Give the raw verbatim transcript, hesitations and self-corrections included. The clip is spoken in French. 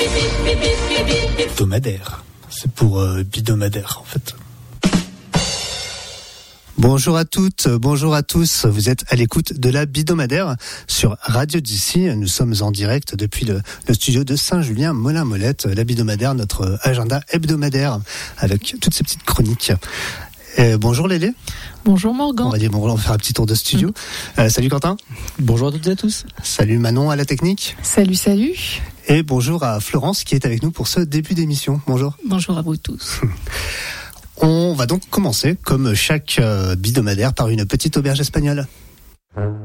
Hebdomadaire. C'est pour euh, bidomadaire en fait. Bonjour à toutes, bonjour à tous. Vous êtes à l'écoute de la Biddomadaire sur Radio D'ici. Nous sommes en direct depuis le, le studio de Saint-Julien-Molin-Molette. La Biddomadaire, notre agenda hebdomadaire avec toutes ces petites chroniques. Et bonjour Lélé. Bonjour Morgan. On va dire bonjour, on va faire un petit tour de studio. Mmh. Euh, salut Quentin. Bonjour à toutes et à tous. Salut Manon à la technique. Salut, salut. Et bonjour à Florence qui est avec nous pour ce début d'émission. Bonjour. Bonjour à vous tous. On va donc commencer, comme chaque euh, biddomadaire, par une petite auberge espagnole.